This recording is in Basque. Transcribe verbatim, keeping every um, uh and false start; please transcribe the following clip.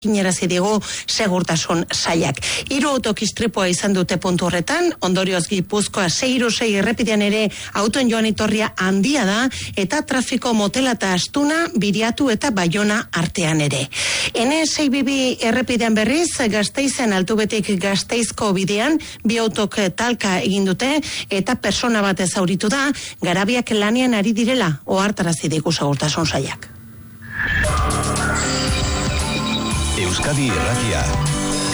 Inerazi digu segurtasun sailak. Hiru autokistripua izan dute puntu horretan, ondorioz Gipuzkoa sei hiru sei errepidean ere autoen joan etorria handia da, eta trafiko motela eta astuna Biriatu eta Baiona artean ere. Ene sei bi bi errepidean berriz, Gasteizen altubetik Gasteizko bidean, bi autok talka egin dute, eta persona bat zauritu da, garabiak lanean ari direla, ohartarazi digu segurtasun sailak. Euskadi Irratia.